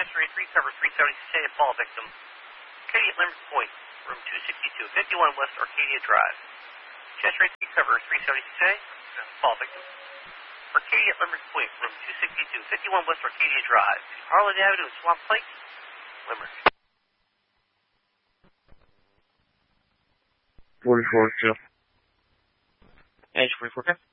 Chester 83, cover 376A, a fall victim. Arcadia at Limerick Point, room 262, 51 West Arcadia Drive. Chester 83, cover 376A, fall victim. Arcadia at Limerick Point, room 262, 51 West Arcadia Drive. Harlan Avenue and Swamp Lake, Limerick. 44, 2. Edge 44, okay.